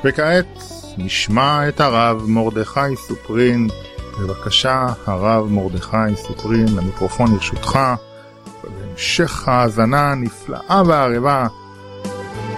וכעת נשמע את הרב מרדכי סופרין. בבקשה, הרב מרדכי סופרין, המיקרופון לרשותך. בהמשך האזנה נפלאה וערבה